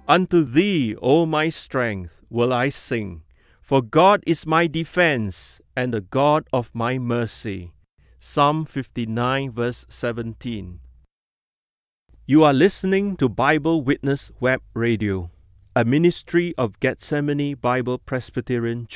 Unto thee, O my strength, will I sing, for God is my defense and the God of my mercy. Psalm 59 verse 17. You are listening to Bible Witness Web Radio, a ministry of Gethsemane Bible Presbyterian